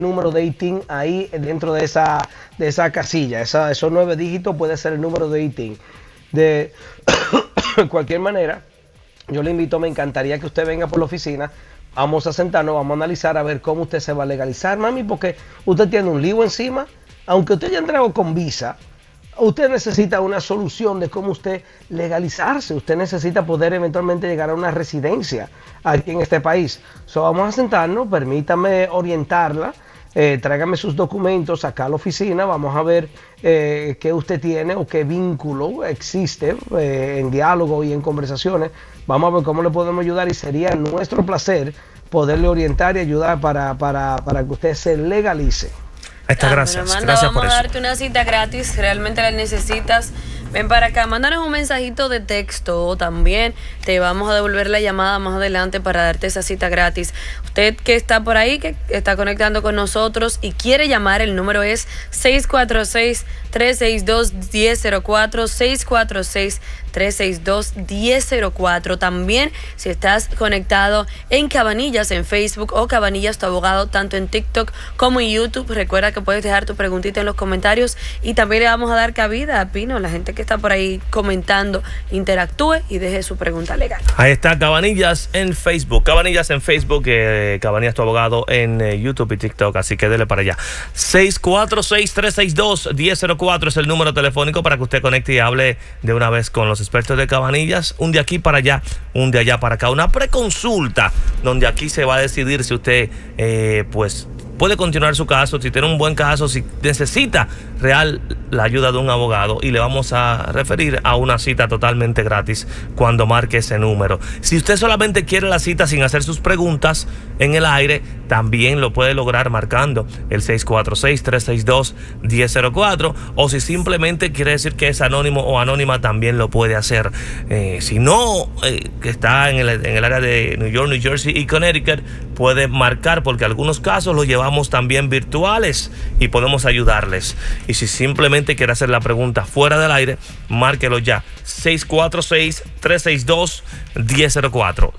número de ITIN ahí dentro de esa casilla. Esos 9 dígitos puede ser el número de ITIN. De cualquier manera, yo le invito, me encantaría que usted venga por la oficina. Vamos a sentarnos, vamos a analizar a ver cómo usted se va a legalizar, mami, porque usted tiene un lío encima. Aunque usted haya entrado con visa, usted necesita una solución de cómo usted legalizarse. Usted necesita poder eventualmente llegar a una residencia aquí en este país. Vamos a sentarnos, permítame orientarla. Tráigame sus documentos acá a la oficina, vamos a ver qué usted tiene o qué vínculo existe en diálogo y en conversaciones. Vamos a ver cómo le podemos ayudar y sería nuestro placer poderle orientar y ayudar para que usted se legalice. Gracias por eso. Vamos a darte una cita gratis, realmente la necesitas. Ven para acá, mándanos un mensajito de texto también. Te vamos a devolver la llamada más adelante para darte esa cita gratis. Usted que está por ahí, que está conectando con nosotros y quiere llamar, el número es 646-362-1004, 646-362-1004. También, si estás conectado en Cabanillas, en Facebook, o Cabanillas tu abogado, tanto en TikTok como en YouTube, recuerda que puedes dejar tu preguntita en los comentarios y también le vamos a dar cabida a Pino, la gente que está por ahí comentando, interactúe y deje su pregunta legal. Ahí está Cabanillas en Facebook, Cabanillas tu abogado en YouTube y TikTok, así que dele para allá. 646-362-1004 es el número telefónico para que usted conecte y hable de una vez con los expertos de Cabanillas, un de aquí para allá, un de allá para acá, una preconsulta donde aquí se va a decidir si usted pues puede continuar su caso, si tiene un buen caso, si necesita real la ayuda de un abogado, y le vamos a referir a una cita totalmente gratis cuando marque ese número. Si usted solamente quiere la cita sin hacer sus preguntas en el aire, también lo puede lograr marcando el 646-362-1004, o si simplemente quiere decir que es anónimo o anónima, también lo puede hacer. Si no, que está en el área de New York, New Jersey y Connecticut, puede marcar, porque algunos casos los llevamos también virtuales y podemos ayudarles. Y si simplemente quiere hacer la pregunta fuera del aire, márquelo ya, 646-362-1004,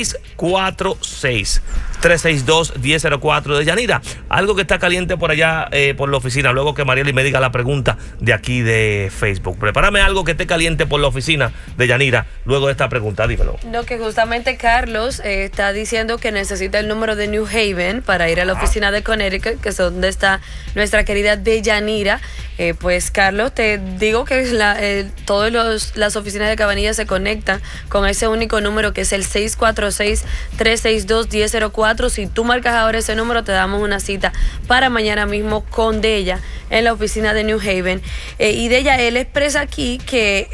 646-362-1004. de Yanira, algo que está caliente por allá por la oficina, luego que Marieli me diga la pregunta de aquí de Facebook. Prepárame algo que esté caliente por la oficina de Yanira luego de esta pregunta, dímelo. No, que justamente Carlos está diciendo que necesita el número de New Haven para ir a la oficina de Connecticut, que es donde está nuestra querida Deyanira. Pues Carlos, te digo que todas las oficinas de Cabanillas se conectan con ese único número, que es el 646-362-1004. Si tú marcas ahora ese número, te damos una cita para mañana mismo con Deya en la oficina de New Haven. Y Deya, él expresa aquí que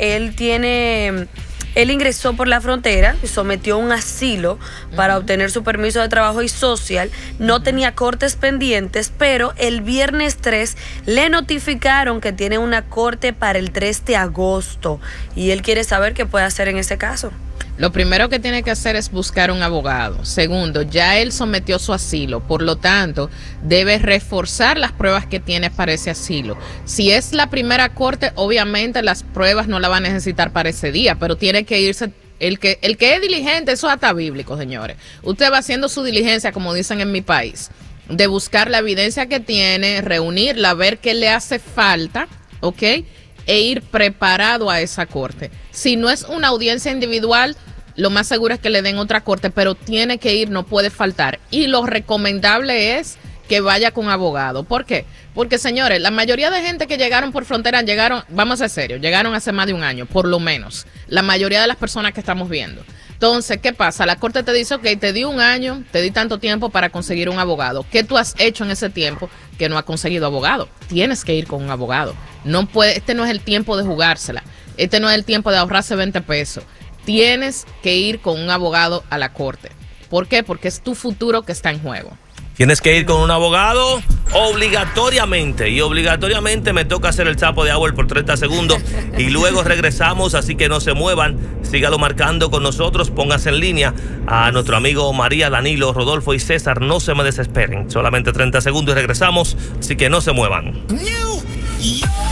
él ingresó por la frontera, sometió un asilo para obtener su permiso de trabajo y social, no tenía cortes pendientes, pero el viernes 3 le notificaron que tiene una corte para el 3 de agosto y él quiere saber qué puede hacer en ese caso. Lo primero que tiene que hacer es buscar un abogado. Segundo, ya él sometió su asilo, por lo tanto, debe reforzar las pruebas que tiene para ese asilo. Si es la primera corte, obviamente las pruebas no la va a necesitar para ese día, pero tiene que irse. El que es diligente, eso es hasta bíblico, señores. Usted va haciendo su diligencia, como dicen en mi país, de buscar la evidencia que tiene, reunirla, ver qué le hace falta, ¿ok? E ir preparado a esa corte. Si no es una audiencia individual, lo más seguro es que le den otra corte, pero tiene que ir, no puede faltar. Y lo recomendable es que vaya con abogado. ¿Por qué? Porque, señores, la mayoría de gente que llegaron por frontera, vamos a ser serios, llegaron hace más de un año, por lo menos. La mayoría de las personas que estamos viendo. Entonces, ¿qué pasa? La corte te dice, ok, te di un año, te di tanto tiempo para conseguir un abogado. ¿Qué tú has hecho en ese tiempo que no has conseguido abogado? Tienes que ir con un abogado. No puede, este no es el tiempo de jugársela. Este no es el tiempo de ahorrarse 20 pesos. Tienes que ir con un abogado a la corte. ¿Por qué? Porque es tu futuro que está en juego. Tienes que ir con un abogado obligatoriamente. Y obligatoriamente me toca hacer el sapo de agua por 30 segundos. Y luego regresamos, así que no se muevan. Sígalo marcando con nosotros. Póngase en línea a nuestro amigo María, Danilo, Rodolfo y César. No se me desesperen. Solamente 30 segundos y regresamos. Así que no se muevan.